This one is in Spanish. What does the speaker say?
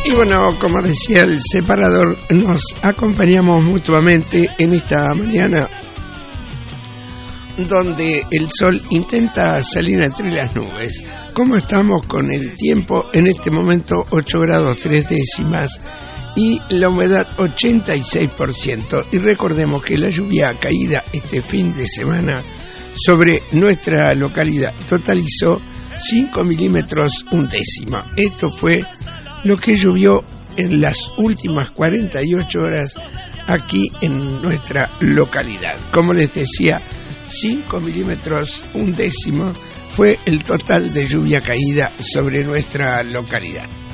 Y bueno, como decía el separador, nos acompañamos mutuamente en esta mañana donde el sol intenta salir entre las nubes. ¿Cómo estamos con el tiempo? En este momento 8 grados 3 décimas y la humedad 86%. Y recordemos que la lluvia caída este fin de semana sobre nuestra localidad totalizó 5 milímetros un décimo. Esto fue lo que llovió en las últimas 48 horas aquí en nuestra localidad. Como les decía, 5 milímetros un décimo fue el total de lluvia caída sobre nuestra localidad.